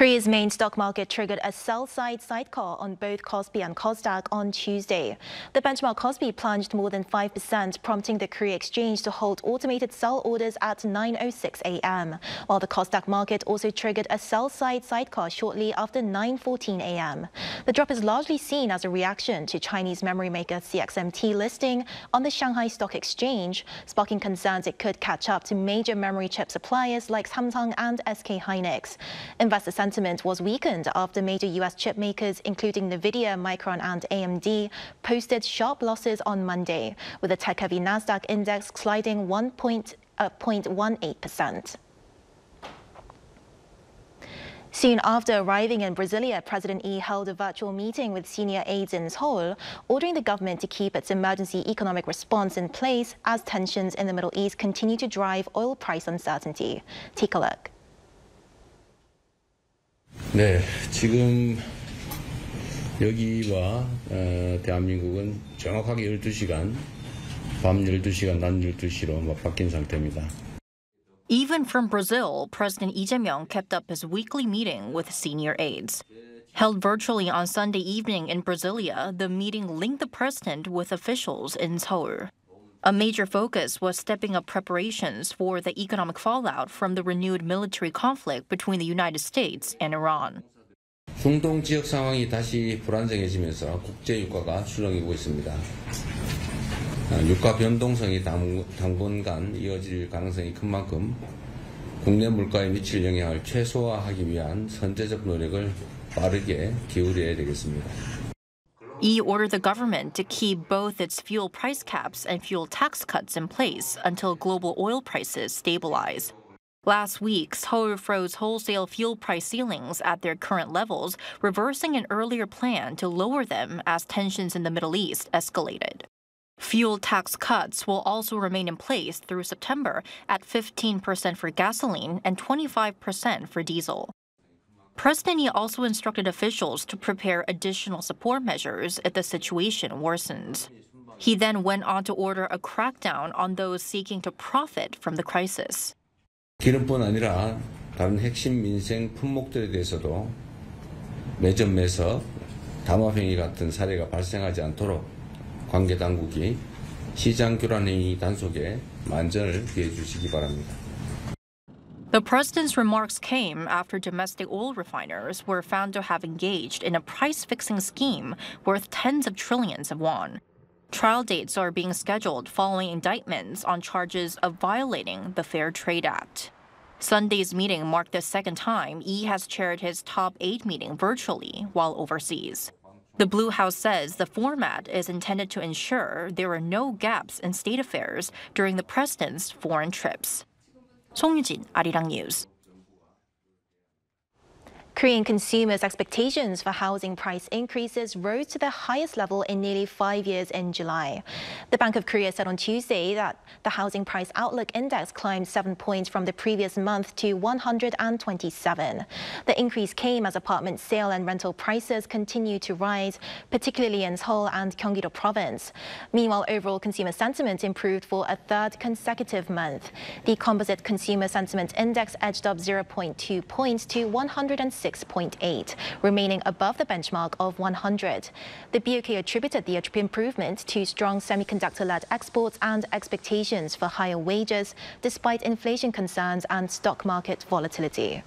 Korea's main stock market triggered a sell-side sidecar on both Kospi and Kosdaq on Tuesday. The benchmark Kospi plunged more than 5%, prompting the Korea Exchange to halt automated sell orders at 9:06 a.m., while the Kosdaq market also triggered a sell-side sidecar shortly after 9:14 a.m. The drop is largely seen as a reaction to Chinese memory maker CXMT listing on the Shanghai Stock Exchange, sparking concerns it could catch up to major memory chip suppliers like Samsung and SK Hynix. Investor sentiment was weakened after major U.S. chip makers, including Nvidia, Micron, and AMD, posted sharp losses on Monday, with the tech-heavy Nasdaq index sliding 0.18%. Soon after arriving in Brasilia, President Lee held a virtual meeting with senior aides in Seoul, ordering the government to keep its emergency economic response in place as tensions in the Middle East continue to drive oil price uncertainty. Take a look. 네, 지금 여기와 대한민국은 정확하게 12시간, 밤 12시간, 낮 12시로 바뀐 상태입니다. Even from Brazil, President Lee Jae-myung kept up his weekly meeting with senior aides. Held virtually on Sunday evening in Brasilia, the meeting linked the president with officials in Seoul. A major focus was stepping up preparations for the economic fallout from the renewed military conflict between the United States and Iran. 중동 지역 상황이 다시 불안정해지면서 국제 유가가 출렁이고 있습니다. 유가 변동성이 당분간 이어질 가능성이 큰 만큼 국내 물가에 미칠 영향을 최소화하기 위한 선제적 노력을 빠르게 기울여야 되겠습니다. Lee ordered the government to keep both its fuel price caps and fuel tax cuts in place until global oil prices stabilize. Last week, Seoul froze wholesale fuel price ceilings at their current levels, reversing an earlier plan to lower them as tensions in the Middle East escalated. Fuel tax cuts will also remain in place through September at 15% for gasoline and 25% for diesel. President Lee also instructed officials to prepare additional support measures if the situation worsens. He then went on to order a crackdown on those seeking to profit from the crisis. 기름뿐 아니라 다른 핵심 민생 품목들에 대해서도 매점 매석, 담합행위 같은 사례가 발생하지 않도록 관계 당국이 시장 교란 행위 단속에 만전을 기해 주시기 바랍니다. The president's remarks came after domestic oil refiners were found to have engaged in a price-fixing scheme worth tens of trillions of won. Trial dates are being scheduled following indictments on charges of violating the Fair Trade Act. Sunday's meeting marked the second time Lee has chaired his top 8 meeting virtually while overseas. The Blue House says the format is intended to ensure there are no gaps in state affairs during the president's foreign trips. 송유진, 아리랑 뉴스. Korean consumers' expectations for housing price increases rose to the highest level in nearly 5 years in July. The Bank of Korea said on Tuesday that the housing price outlook index climbed 7 points from the previous month to 127. The increase came as apartment sale and rental prices continued to rise, particularly in Seoul and Gyeonggi-do province. Meanwhile, overall consumer sentiment improved for a third consecutive month. The composite consumer sentiment index edged up 0.2 points to 106.8, remaining above the benchmark of 100. The BOK attributed the improvement to strong semiconductor-led exports and expectations for higher wages, despite inflation concerns and stock market volatility.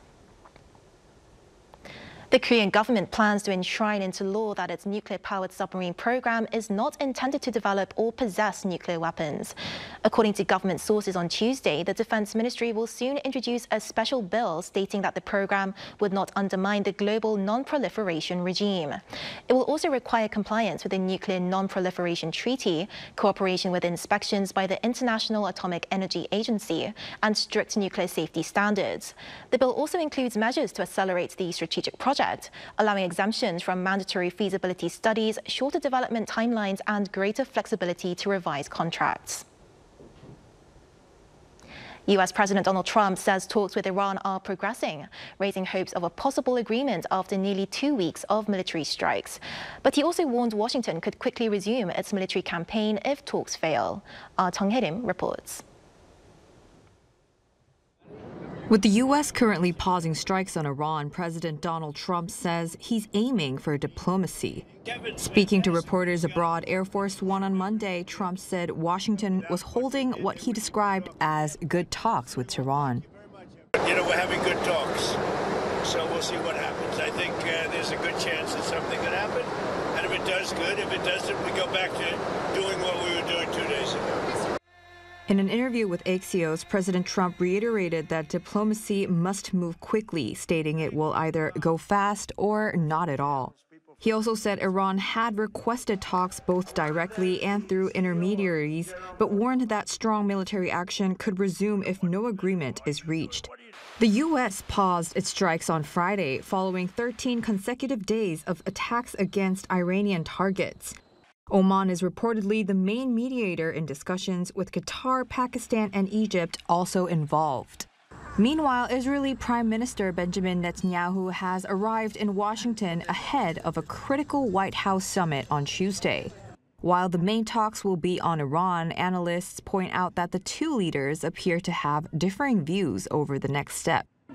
The Korean government plans to enshrine into law that its nuclear-powered submarine program is not intended to develop or possess nuclear weapons. According to government sources on Tuesday, the Defense Ministry will soon introduce a special bill stating that the program would not undermine the global non-proliferation regime. It will also require compliance with the Nuclear Non-Proliferation Treaty, cooperation with inspections by the International Atomic Energy Agency, and strict nuclear safety standards. The bill also includes measures to accelerate the strategic project, allowing exemptions from mandatory feasibility studies, shorter development timelines, and greater flexibility to revise contracts. U.S. President Donald Trump says talks with Iran are progressing, raising hopes of a possible agreement after nearly 2 weeks of military strikes. But he also warned Washington could quickly resume its military campaign if talks fail. Jung Hae-rim reports. With the U.S. currently pausing strikes on Iran, President Donald Trump says he's aiming for diplomacy. Speaking to reporters aboard Air Force One on Monday, Trump said Washington was holding what he described as good talks with Tehran. We're having good talks, so we'll see what happens. I think there's a good chance that something could happen, and if it does, good. If it doesn't, we go back to doing what we were doing 2 days ago. In an interview with Axios, President Trump reiterated that diplomacy must move quickly, stating it will either go fast or not at all. He also said Iran had requested talks both directly and through intermediaries, but warned that strong military action could resume if no agreement is reached. The U.S. paused its strikes on Friday following 13 consecutive days of attacks against Iranian targets. Oman is reportedly the main mediator in discussions, with Qatar, Pakistan, and Egypt also involved. Meanwhile, Israeli Prime Minister Benjamin Netanyahu has arrived in Washington ahead of a critical White House summit on Tuesday. While the main talks will be on Iran, analysts point out that the two leaders appear to have differing views over the next step.